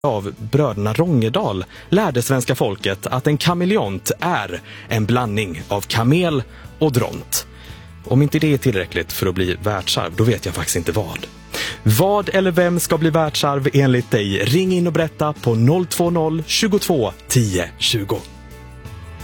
av bröderna Rångedal lärde svenska folket att en kameleont är en blandning av kamel och dront. Om inte det är tillräckligt för att bli världsarv, då vet jag faktiskt inte vad. Vad eller vem ska bli världsarv enligt dig? Ring in och berätta på 020 22 10 20.